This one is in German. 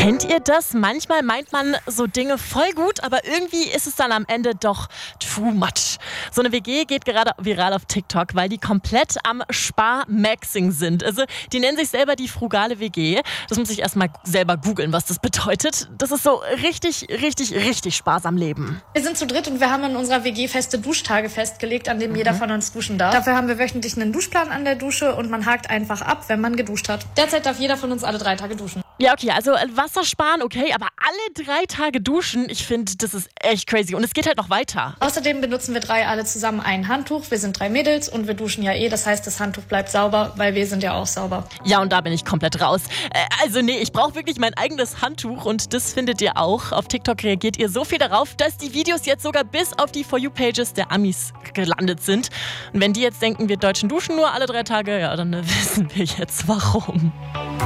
Kennt ihr das? Manchmal meint man so Dinge voll gut, aber irgendwie ist es dann am Ende doch too much. So eine WG geht gerade viral auf TikTok, weil die komplett am Sparmaxing sind. Also die nennen sich selber die frugale WG. Das muss ich erstmal selber googeln, was das bedeutet. Das ist so richtig sparsam leben. Wir sind zu dritt und wir haben in unserer WG feste Duschtage festgelegt, an denen jeder von uns duschen darf. Dafür haben wir wöchentlich einen Duschplan an der Dusche und man hakt einfach ab, wenn man geduscht hat. Derzeit darf jeder von uns alle 3 Tage duschen. Ja, okay, also Wasser sparen, okay, aber alle 3 Tage duschen, ich finde, das ist echt crazy. Und es geht halt noch weiter. Außerdem benutzen wir 3 alle zusammen ein Handtuch. Wir sind 3 Mädels und wir duschen ja das heißt, das Handtuch bleibt sauber, weil wir sind ja auch sauber. Ja, und da bin ich komplett raus. Also nee, ich brauche wirklich mein eigenes Handtuch und das findet ihr auch. Auf TikTok reagiert ihr so viel darauf, dass die Videos jetzt sogar bis auf die For You-Pages der Amis gelandet sind. Und wenn die jetzt denken, wir Deutschen duschen nur alle 3 Tage, ja, dann wissen wir jetzt warum.